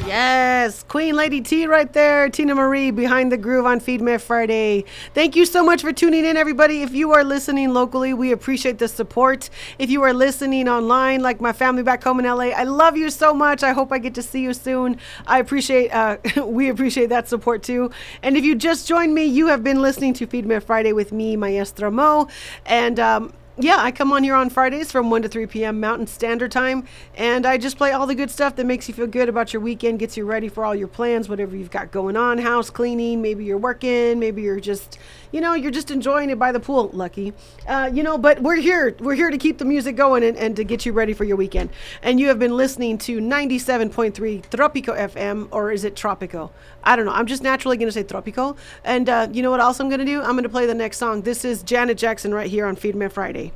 Yes, Queen Lady T right there. Tina Marie behind the groove on Feed Me Friday. Thank you so much for tuning in, everybody. If you are listening locally, we appreciate the support. If you are listening online, like my family back home in LA, I love you so much. I hope I get to see you soon. I appreciate, we appreciate that support too. And if you just joined me, you have been listening to Feed Me Friday with me, Maestra Mo. And, yeah, I come on here on Fridays from 1 to 3 p.m. Mountain Standard Time, and I just play all the good stuff that makes you feel good about your weekend, gets you ready for all your plans, whatever you've got going on, house cleaning, maybe you're working, maybe you're just, you're just enjoying it by the pool, lucky. But we're here to keep the music going and to get you ready for your weekend. And you have been listening to 97.3 Tropico FM, or is it Tropico? I don't know. I'm just naturally going to say Tropico. And you know what else I'm going to do? I'm going to play the next song. This is Janet Jackson right here on Feed Me Friday.